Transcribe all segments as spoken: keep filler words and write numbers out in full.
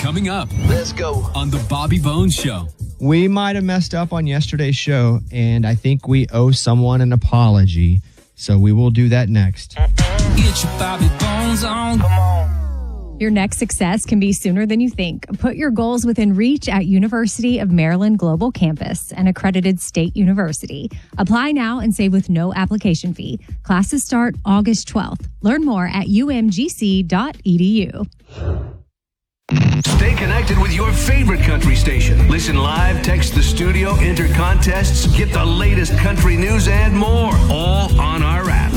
Coming up. Let's go. On the Bobby Bones Show. We might have messed up on yesterday's show, and I think we owe someone an apology. So we will do that next. Get your Bobby Bones on. Come on. Your next success can be sooner than you think. Put your goals within reach at University of Maryland Global Campus, an accredited state university. Apply now and save with no application fee. Classes start August twelfth. Learn more at u m g c dot e d u. Stay connected with your favorite country station. Listen live, text the studio, enter contests, get the latest country news and more, all on our app.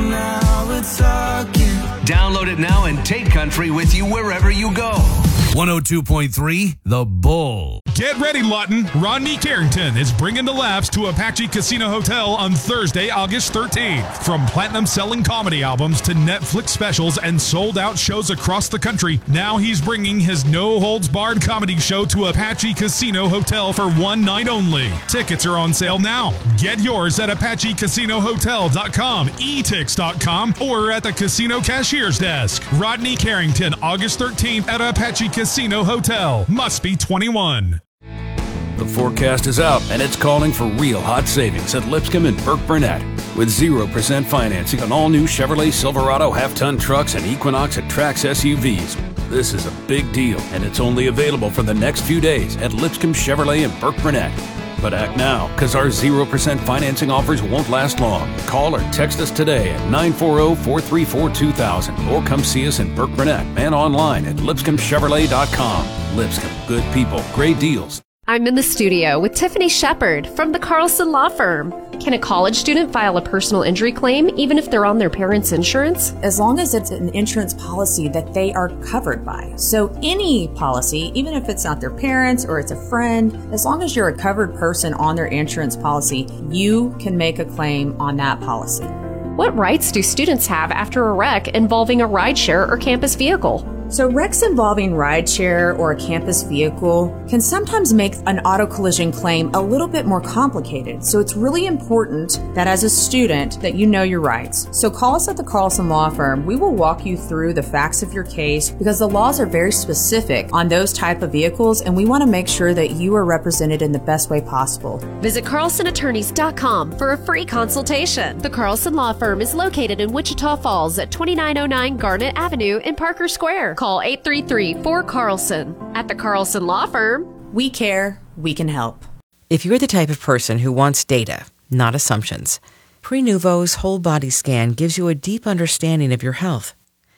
Now we're talking. Download it now and take country with you wherever you go. one oh two point three The Bull. Get ready, Lawton. Rodney Carrington is bringing the laughs to Apache Casino Hotel on Thursday, August thirteenth. From platinum-selling comedy albums to Netflix specials and sold-out shows across the country, now he's bringing his no-holds-barred comedy show to Apache Casino Hotel for one night only. Tickets are on sale now. Get yours at apache casino hotel dot com, e tix dot com, or at the casino cashier's desk. Rodney Carrington, August thirteenth at Apache Casino Hotel. Must be twenty-one. The forecast is out, and it's calling for real hot savings at Lipscomb and Burke Burnett. With zero percent financing on all new Chevrolet Silverado half-ton trucks and Equinox and Trax S U Vs. This is a big deal, and it's only available for the next few days at Lipscomb Chevrolet and Burke Burnett. But act now, because our zero percent financing offers won't last long. Call or text us today at nine four zero, four three four, two thousand, or come see us in Burke Burnett and online at lipscomb chevrolet dot com. Lipscomb, good people, great deals. I'm in the studio with Tiffany Shepard from the Carlson Law Firm. Can a college student file a personal injury claim even if they're on their parents' insurance? As long as it's an insurance policy that they are covered by. So any policy, even if it's not their parents or it's a friend, as long as you're a covered person on their insurance policy, you can make a claim on that policy. What rights do students have after a wreck involving a rideshare or campus vehicle? So wrecks involving rideshare or a campus vehicle can sometimes make an auto collision claim a little bit more complicated. So it's really important that as a student that you know your rights. So call us at the Carlson Law Firm. We will walk you through the facts of your case because the laws are very specific on those type of vehicles, and we want to make sure that you are represented in the best way possible. Visit carlson attorneys dot com for a free consultation. The Carlson Law Firm is located in Wichita Falls at twenty-nine oh nine Garnet Avenue in Parker Square. Call eight three three, four, Carlson. At the Carlson Law Firm, we care, we can help. If you're the type of person who wants data, not assumptions, Prenuvo's whole body scan gives you a deep understanding of your health.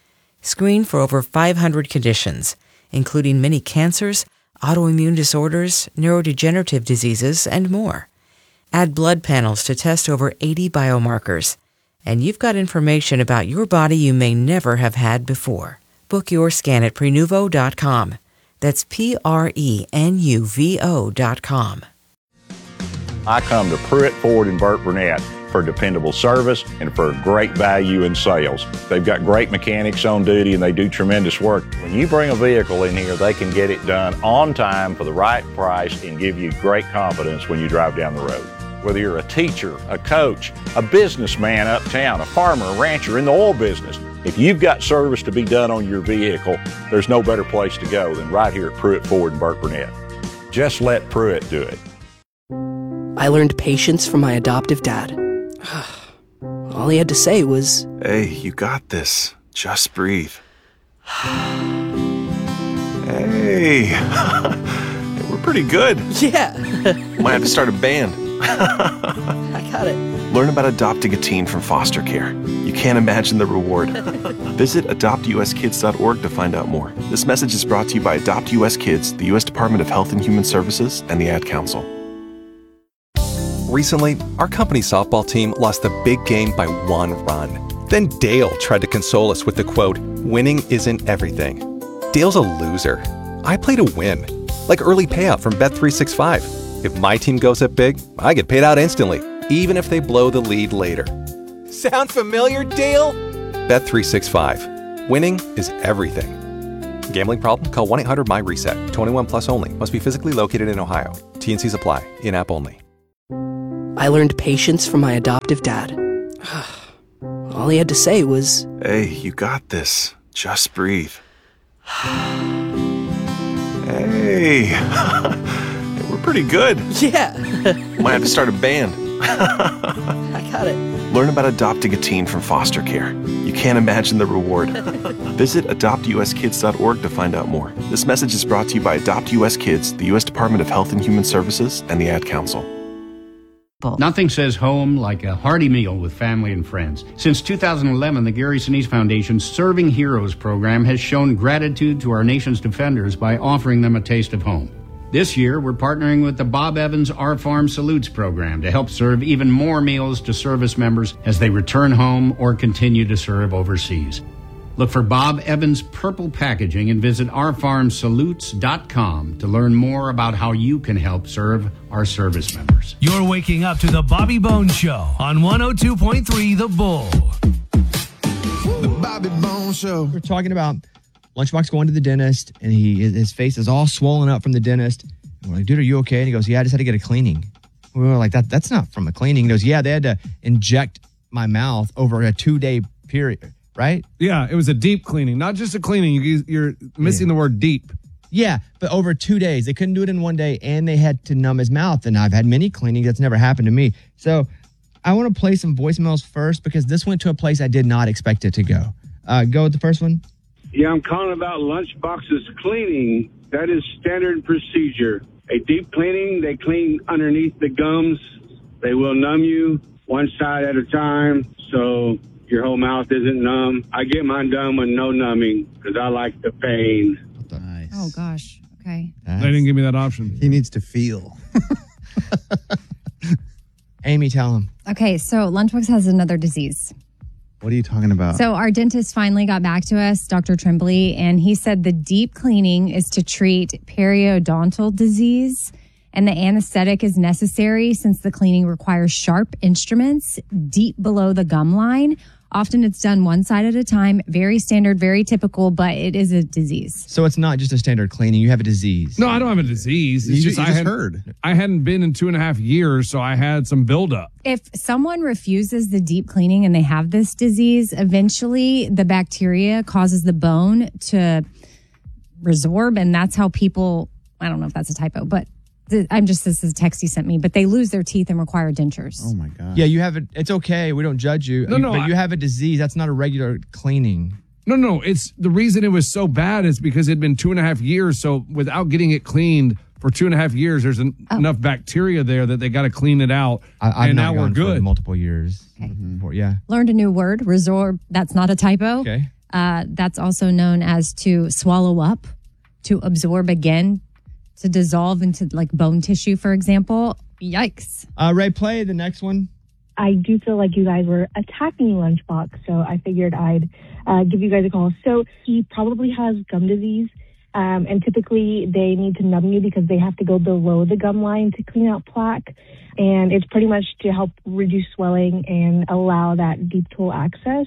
Screen for over five hundred conditions, including many cancers, autoimmune disorders, neurodegenerative diseases, and more. Add blood panels to test over eighty biomarkers, and you've got information about your body you may never have had before. Book your scan at prenuvo dot com. That's P R E N U V O dot com. I come to Pruitt Ford and Burke Burnett for dependable service and for great value in sales. They've got great mechanics on duty and they do tremendous work. When you bring a vehicle in here, they can get it done on time for the right price and give you great confidence when you drive down the road. Whether you're a teacher, a coach, a businessman uptown, a farmer, a rancher in the oil business, if you've got service to be done on your vehicle, there's no better place to go than right here at Pruitt Ford and Burke Burnett. Just let Pruitt do it. I learned patience from my adoptive dad. All he had to say was, "Hey, you got this. Just breathe." Hey, we're pretty good. Yeah. Might have to start a band. I got it. Learn about adopting a teen from foster care. You can't imagine the reward. Visit adopt u s kids dot org to find out more. This message is brought to you by Adopt U S Kids, the U S Department of Health and Human Services, and the Ad Council. Recently, our company softball team lost the big game by one run. Then Dale tried to console us with the quote, "Winning isn't everything." Dale's a loser. I play to win, like early payout from Bet three sixty-five. If my team goes up big, I get paid out instantly, even if they blow the lead later. Sound familiar, Dale? Bet three sixty-five. Winning is everything. Gambling problem? Call one eight hundred M Y reset. twenty-one plus only. Must be physically located in Ohio. T and Cs apply. In-app only. I learned patience from my adoptive dad. All he had to say was, "Hey, you got this. Just breathe." Hey, we're pretty good. Yeah. Might have to start a band. I got it. Learn about adopting a teen from foster care. You can't imagine the reward. Visit adopt u s kids dot org to find out more. This message is brought to you by Adopt U S Kids, the U S Department of Health and Human Services, and the Ad Council. Nothing says home like a hearty meal with family and friends. Since two thousand eleven, the Gary Sinise Foundation's Serving Heroes program has shown gratitude to our nation's defenders by offering them a taste of home. This year, we're partnering with the Bob Evans Our Farm Salutes program to help serve even more meals to service members as they return home or continue to serve overseas. Look for Bob Evans Purple Packaging and visit our farm salutes dot com to learn more about how you can help serve our service members. You're waking up to the Bobby Bones Show on one oh two point three The Bull. The Bobby Bones Show. We're talking about Lunchbox going to the dentist, and he his face is all swollen up from the dentist. And we're like, dude, are you okay? And he goes, yeah, I just had to get a cleaning. We were like, that that's not from a cleaning. He goes, yeah, they had to inject my mouth over a two-day period. Right? Yeah, it was a deep cleaning, not just a cleaning. You, you're missing yeah. the word deep. Yeah, but over two days. They couldn't do it in one day, and they had to numb his mouth. And I've had many cleanings. That's never happened to me. So I want to play some voicemails first because this went to a place I did not expect it to go. Uh, go with the first one. Yeah, I'm calling about Lunchbox's cleaning. That is standard procedure. A deep cleaning, they clean underneath the gums. They will numb you one side at a time. So your whole mouth isn't numb. I get mine done with no numbing because I like the pain. Nice. Oh, gosh. Okay. Nice. They didn't give me that option. He needs to feel. Amy, tell him. Okay, so Lunchbox has another disease. What are you talking about? So our dentist finally got back to us, Doctor Tremblay, and he said the deep cleaning is to treat periodontal disease. And the anesthetic is necessary since the cleaning requires sharp instruments deep below the gum line. Often it's done one side at a time. Very standard, very typical, but it is a disease. So it's not just a standard cleaning. You have a disease. No, I don't have a disease. It's you just, you I just had, heard. I hadn't been in two and a half years, so I had some buildup. If someone refuses the deep cleaning and they have this disease, eventually the bacteria causes the bone to resorb, and that's how people, I don't know if that's a typo, but I'm just, this is a text he sent me, but they lose their teeth and require dentures. Oh my God. Yeah, you have it. It's okay. We don't judge you. No, no. But I, you have a disease. That's not a regular cleaning. No, no. It's the reason it was so bad is because it'd been two and a half years. So without getting it cleaned for two and a half years, there's an, oh. enough bacteria there that they got to clean it out. I, I've and not now we're good. For multiple years. Okay. Mm-hmm. Yeah. Learned a new word, resorb. That's not a typo. Okay. Uh, that's also known as to swallow up, to absorb again, to dissolve into like bone tissue, for example. Yikes. Uh, Ray, play the next one. I do feel like you guys were attacking Lunchbox, so I figured I'd uh, give you guys a call. So he probably has gum disease, um, and typically they need to numb you because they have to go below the gum line to clean out plaque, and it's pretty much to help reduce swelling and allow that deep tool access.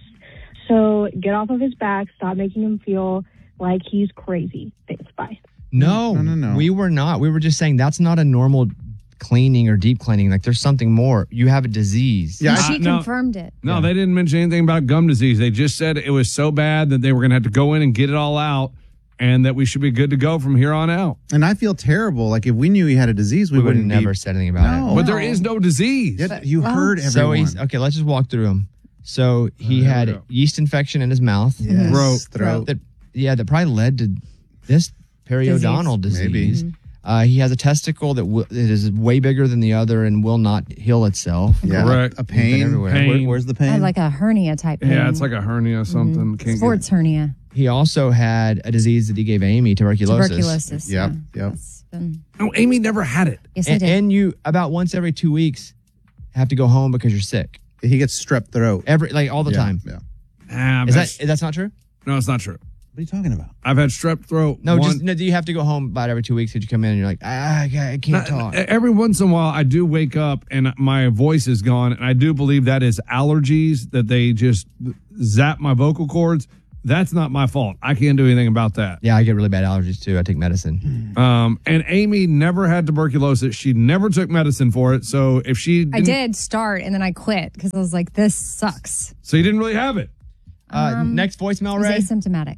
So get off of his back, stop making him feel like he's crazy. Thanks, bye. No, no, no, no. We were not. We were just saying that's not a normal cleaning or deep cleaning. Like there's something more. You have a disease. Yeah, she uh, confirmed no, it. No, yeah. They didn't mention anything about gum disease. They just said it was so bad that they were going to have to go in and get it all out and that we should be good to go from here on out. And I feel terrible. Like if we knew he had a disease, we, we would have wouldn't never be... said anything about no. it. But there is no disease. Yeah, you well, heard everyone. So he's, okay, let's just walk through them. So he uh, had yeast infection in his mouth. Yes. Throat. Throat. That, yeah, that probably led to this periodontal disease. disease. Maybe. Uh, he has a testicle that, w- that is way bigger than the other and will not heal itself. Yeah, correct. A pain. Everywhere. pain. Where, where's the pain? I like a hernia type pain. Yeah, it's like a hernia or something. Mm-hmm. Sports hernia. He also had a disease that he gave Amy, tuberculosis. Tuberculosis. Yep, yeah. yep. Been... No, Amy never had it. Yes, and, I did. And you, about once every two weeks, have to go home because you're sick. He gets strep throat. Every Like all the yeah, time. Yeah. Ah, is, that, is that not true? No, it's not true. What are you talking about? I've had strep throat. No, one, just no, do you have to go home about every two weeks? Did you come in and you're like, ah, I can't not, talk? Every once in a while, I do wake up and my voice is gone. And I do believe that is allergies, that they just zap my vocal cords. That's not my fault. I can't do anything about that. Yeah, I get really bad allergies too. I take medicine. Um, and Amy never had tuberculosis. She never took medicine for it. So if she I did start and then I quit because I was like, this sucks. So you didn't really have it? Uh, Um, next voicemail, It was Ray. asymptomatic.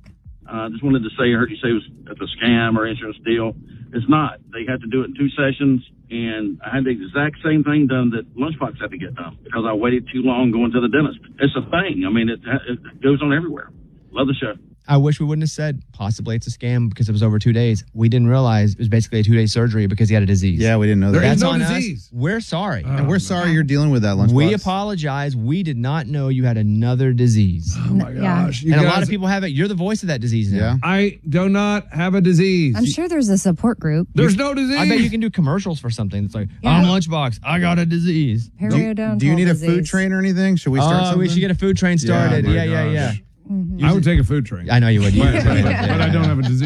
I uh, just wanted to say, I heard you say it was it's a scam or insurance deal. It's not. They had to do it in two sessions, and I had the exact same thing done that Lunchbox had to get done because I waited too long going to the dentist. It's a thing. I mean, it, it goes on everywhere. Love the show. I wish we wouldn't have said possibly it's a scam because it was over two days. We didn't realize it was basically a two-day surgery because he had a disease. Yeah, we didn't know that. That's no on disease. us. We're sorry. Oh, and we're sorry you're dealing with that, Lunchbox. We apologize. We did not know you had another disease. Oh, my gosh. You And guys, a lot of people have it. You're the voice of that disease now. Yeah. I do not have a disease. I'm sure there's a support group. There's no disease. I bet you can do commercials for something. It's like, Yeah. I'm Lunchbox. I got a disease. Periodontal Do you need a disease. food train or anything? Should we start Oh, something? we should get a food train started. my Yeah, yeah, yeah. gosh. Mhm. I would take a food train. I know you would. You but, would. but I don't have a disease.